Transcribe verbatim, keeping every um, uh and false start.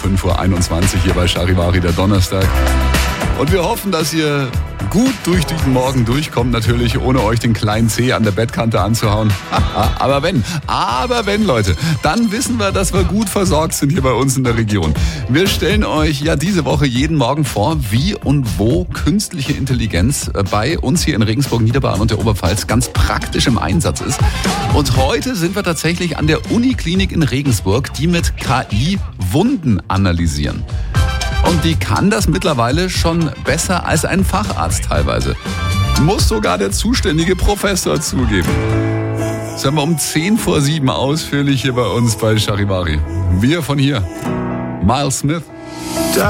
fünf Uhr einundzwanzig hier bei Charivari, der Donnerstag. Und wir hoffen, dass ihr gut durch diesen Morgen durchkommt, natürlich ohne euch den kleinen Zeh an der Bettkante anzuhauen. Aber wenn, aber wenn, Leute, dann wissen wir, dass wir gut versorgt sind hier bei uns in der Region. Wir stellen euch ja diese Woche jeden Morgen vor, wie und wo künstliche Intelligenz bei uns hier in Regensburg, Niederbayern und der Oberpfalz ganz praktisch im Einsatz ist. Und heute sind wir tatsächlich an der Uniklinik in Regensburg, die mit K I Wunden analysieren. Und die kann das mittlerweile schon besser als ein Facharzt teilweise. Muss sogar der zuständige Professor zugeben. Das haben wir um zehn vor sieben ausführlich hier bei uns bei Charivari. Wir von hier, Miles Smith.